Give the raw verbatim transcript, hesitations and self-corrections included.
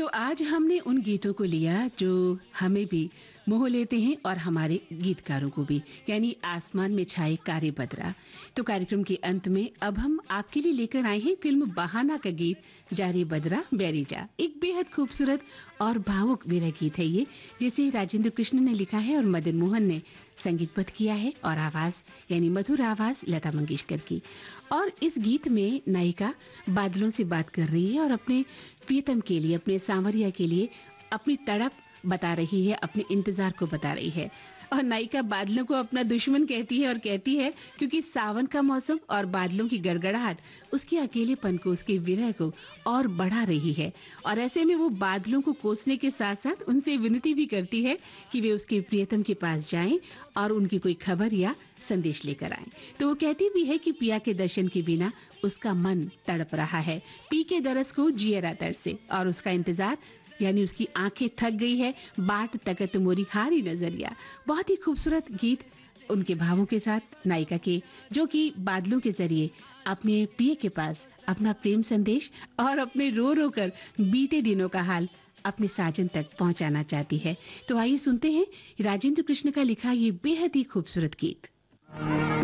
तो आज हमने उन गीतों को लिया जो हमें भी मोह लेते हैं और हमारे गीतकारों को भी, यानी आसमान में छाए कारे बदरा। तो कार्यक्रम के अंत में अब हम आपके लिए लेकर आए हैं फिल्म बहाना का गीत जा रे बदरा बैरी जा। एक बेहद खूबसूरत और भावुक विरह गीत है ये, जिसे राजेंद्र कृष्ण ने लिखा है और मदन मोहन ने संगीतबद्ध किया है और आवाज यानी मधुर आवाज लता मंगेशकर की। और इस गीत में नायिका बादलों से बात कर रही है और अपने प्रीतम के लिए, अपने सांवरिया के लिए अपनी तड़प बता रही है, अपने इंतजार को बता रही है। और नायिका बादलों को अपना दुश्मन कहती है और कहती है क्योंकि सावन का मौसम और बादलों की गड़गड़ाहट उसके अकेलेपन को, उसके विरह को और बढ़ा रही है। और ऐसे में वो बादलों को कोसने के साथ साथ उनसे विनती भी करती है कि वे उसके प्रियतम के पास जाएं और उनकी कोई खबर या संदेश लेकर आएं। तो वो कहती भी है कि पिया के दर्शन के बिना उसका मन तड़प रहा है, पी के दरस को जियरा तरसे और उसका इंतजार यानी उसकी आंखें थक गई है, बाट तकत मोरी हारी नजरिया। बहुत ही खूबसूरत गीत उनके भावों के साथ नायिका के, जो कि बादलों के जरिए अपने प्रिय के पास अपना प्रेम संदेश और अपने रो रो कर बीते दिनों का हाल अपने साजन तक पहुंचाना चाहती है। तो आइए सुनते हैं राजेंद्र कृष्ण का लिखा ये बेहद ही खूबसूरत गीत।